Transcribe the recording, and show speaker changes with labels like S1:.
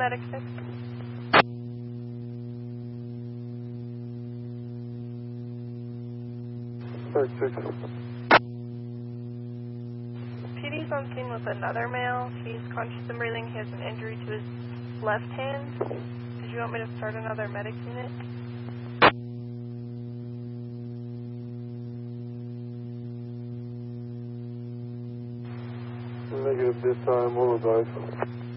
S1: medic 6.
S2: Medic 6.
S1: PD's on scene with another male. He's conscious and breathing. He has an injury to his left hand. Did you want me to start another medic unit?
S2: Negative this time, we'll advise.